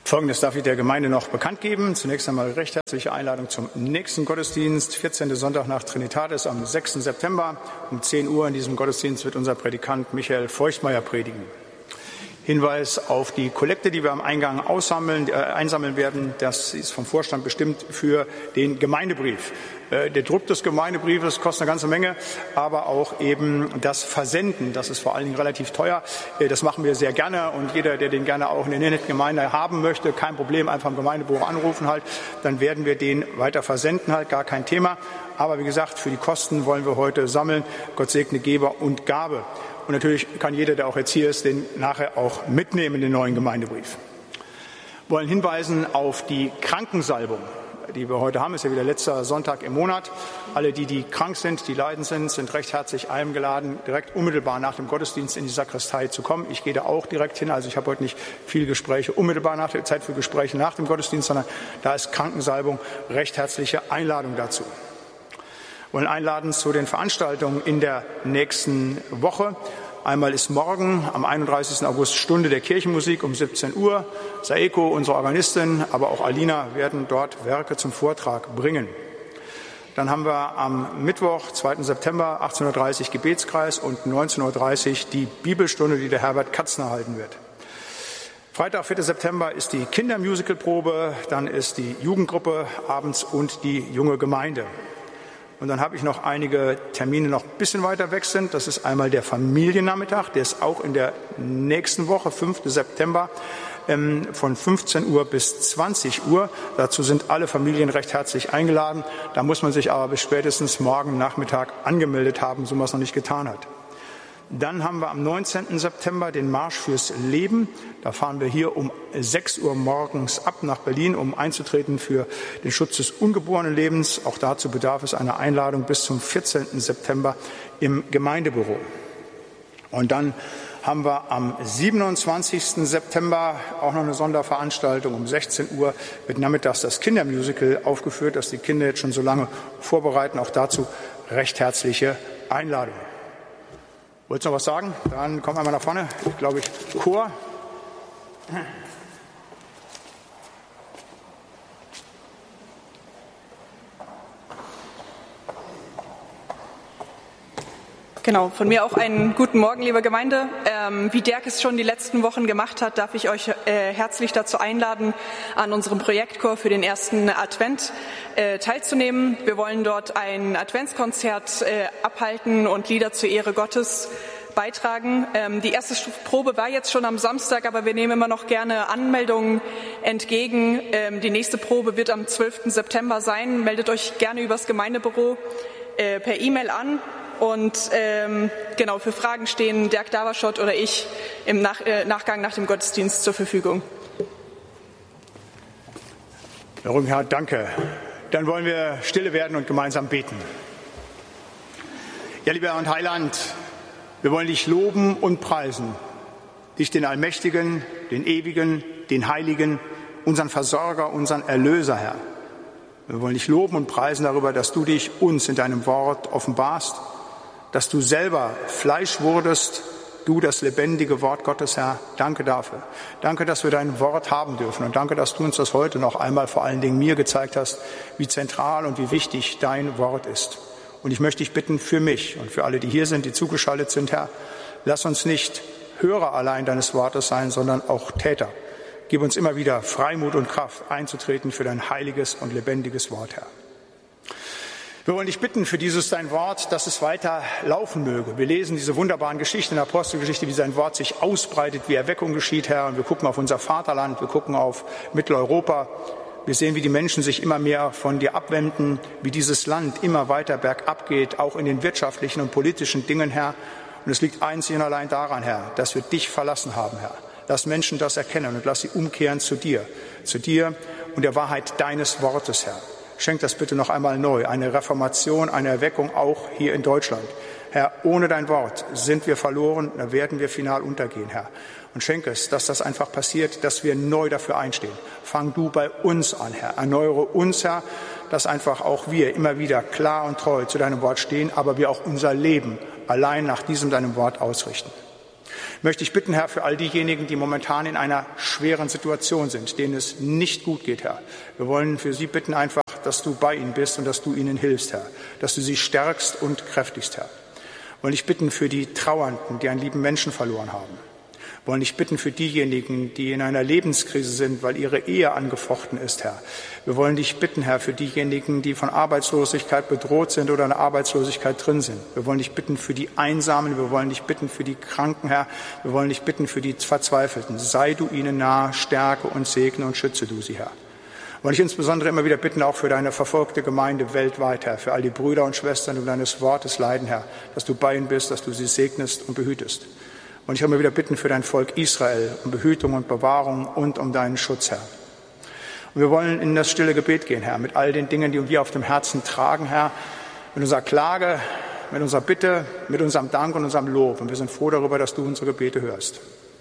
Folgendes darf ich der Gemeinde noch bekannt geben. Zunächst einmal recht herzliche Einladung zum nächsten Gottesdienst, 14. Sonntag nach Trinitatis am 6. September um 10 Uhr. In diesem Gottesdienst wird unser Predikant Michael Feuchtmeier predigen. Hinweis auf die Kollekte, die wir am Eingang einsammeln werden. Das ist vom Vorstand bestimmt für den Gemeindebrief. Der Druck des Gemeindebriefes kostet eine ganze Menge, aber auch eben das Versenden, das ist vor allen Dingen relativ teuer. Das machen wir sehr gerne und jeder, der den gerne auch in der Internetgemeinde haben möchte, kein Problem, einfach im Gemeindebuch anrufen halt. Dann werden wir den weiter versenden halt, gar kein Thema. Aber wie gesagt, für die Kosten wollen wir heute sammeln. Gott segne Geber und Gabe. Und natürlich kann jeder, der auch jetzt hier ist, den nachher auch mitnehmen in den neuen Gemeindebrief. Wir wollen hinweisen auf die Krankensalbung, die wir heute haben. Ist ja wieder letzter Sonntag im Monat. Alle, die krank sind, die leidend sind recht herzlich eingeladen, direkt unmittelbar nach dem Gottesdienst in die Sakristei zu kommen. Ich gehe da auch direkt hin. Also ich habe heute nicht viele Gespräche unmittelbar nach der Zeit für Gespräche nach dem Gottesdienst, sondern da ist Krankensalbung, recht herzliche Einladung dazu. Wir wollen einladen zu den Veranstaltungen in der nächsten Woche. Einmal ist morgen am 31. August Stunde der Kirchenmusik um 17 Uhr. Saeko, unsere Organistin, aber auch Alina werden dort Werke zum Vortrag bringen. Dann haben wir am Mittwoch, 2. September, 18.30 Uhr Gebetskreis und 19.30 Uhr die Bibelstunde, die der Herbert Katzner halten wird. Freitag, 4. September ist die Kindermusicalprobe, dann ist die Jugendgruppe abends und die junge Gemeinde. Und dann habe ich noch einige Termine noch ein bisschen weiter weg sind. Das ist einmal der Familiennachmittag, der ist auch in der nächsten Woche, 5. September, von 15 Uhr bis 20 Uhr. Dazu sind alle Familien recht herzlich eingeladen. Da muss man sich aber bis spätestens morgen Nachmittag angemeldet haben, so man es noch nicht getan hat. Dann haben wir am 19. September den Marsch fürs Leben. Da fahren wir hier um 6 Uhr morgens ab nach Berlin, um einzutreten für den Schutz des ungeborenen Lebens. Auch dazu bedarf es einer Einladung bis zum 14. September im Gemeindebüro. Und dann haben wir am 27. September auch noch eine Sonderveranstaltung. Um 16 Uhr wird nachmittags das Kindermusical aufgeführt, das die Kinder jetzt schon so lange vorbereiten. Auch dazu recht herzliche Einladung. Wolltest du noch was sagen? Dann komm einmal nach vorne. Glaube ich, Chor. Genau, von mir auch einen guten Morgen, liebe Gemeinde. Wie Dirk es schon die letzten Wochen gemacht hat, darf ich euch herzlich dazu einladen, an unserem Projektchor für den ersten Advent teilzunehmen. Wir wollen dort ein Adventskonzert abhalten und Lieder zur Ehre Gottes beitragen. Die erste Probe war jetzt schon am Samstag, aber wir nehmen immer noch gerne Anmeldungen entgegen. Die nächste Probe wird am 12. September sein. Meldet euch gerne übers Gemeindebüro per E-Mail an. Und genau, für Fragen stehen Dirk Daverschott oder ich im Nachgang nach dem Gottesdienst zur Verfügung. Herr Rünghardt, danke. Dann wollen wir stille werden und gemeinsam beten. Ja, lieber Herr und Heiland, wir wollen dich loben und preisen. Dich, den Allmächtigen, den Ewigen, den Heiligen, unseren Versorger, unseren Erlöser, Herr. Wir wollen dich loben und preisen darüber, dass du dich uns in deinem Wort offenbarst, dass du selber Fleisch wurdest, du das lebendige Wort Gottes, Herr. Danke dafür. Danke, dass wir dein Wort haben dürfen und danke, dass du uns das heute noch einmal vor allen Dingen mir gezeigt hast, wie zentral und wie wichtig dein Wort ist. Und ich möchte dich bitten für mich und für alle, die hier sind, die zugeschaltet sind, Herr, lass uns nicht Hörer allein deines Wortes sein, sondern auch Täter. Gib uns immer wieder Freimut und Kraft, einzutreten für dein heiliges und lebendiges Wort, Herr. Wir wollen dich bitten für dieses dein Wort, dass es weiter laufen möge. Wir lesen diese wunderbaren Geschichten in der Apostelgeschichte, wie sein Wort sich ausbreitet, wie Erweckung geschieht, Herr. Und wir gucken auf unser Vaterland, wir gucken auf Mitteleuropa. Wir sehen, wie die Menschen sich immer mehr von dir abwenden, wie dieses Land immer weiter bergab geht, auch in den wirtschaftlichen und politischen Dingen, Herr. Und es liegt einzig und allein daran, Herr, dass wir dich verlassen haben, Herr. Lass Menschen das erkennen und lass sie umkehren zu dir und der Wahrheit deines Wortes, Herr. Schenk das bitte noch einmal neu, eine Reformation, eine Erweckung auch hier in Deutschland. Herr, ohne dein Wort sind wir verloren, da werden wir final untergehen, Herr. Und schenk es, dass das einfach passiert, dass wir neu dafür einstehen. Fang du bei uns an, Herr. Erneuere uns, Herr, dass einfach auch wir immer wieder klar und treu zu deinem Wort stehen, aber wir auch unser Leben allein nach diesem deinem Wort ausrichten. Möchte ich bitten, Herr, für all diejenigen, die momentan in einer schweren Situation sind, denen es nicht gut geht, Herr. Wir wollen für sie bitten einfach, dass du bei ihnen bist und dass du ihnen hilfst, Herr. Dass du sie stärkst und kräftigst, Herr. Wir wollen dich bitten für die Trauernden, die einen lieben Menschen verloren haben. Wir wollen dich bitten für diejenigen, die in einer Lebenskrise sind, weil ihre Ehe angefochten ist, Herr. Wir wollen dich bitten, Herr, für diejenigen, die von Arbeitslosigkeit bedroht sind oder in der Arbeitslosigkeit drin sind. Wir wollen dich bitten für die Einsamen, wir wollen dich bitten für die Kranken, Herr. Wir wollen dich bitten für die Verzweifelten. Sei du ihnen nah, stärke und segne und schütze du sie, Herr. Wir wollen dich insbesondere immer wieder bitten, auch für deine verfolgte Gemeinde weltweit, Herr, für all die Brüder und Schwestern, die um deines Wortes leiden, Herr, dass du bei ihnen bist, dass du sie segnest und behütest. Und ich will immer wieder bitten für dein Volk Israel um Behütung und Bewahrung und um deinen Schutz, Herr. Und wir wollen in das stille Gebet gehen, Herr, mit all den Dingen, die wir auf dem Herzen tragen, Herr, mit unserer Klage, mit unserer Bitte, mit unserem Dank und unserem Lob. Und wir sind froh darüber, dass du unsere Gebete hörst.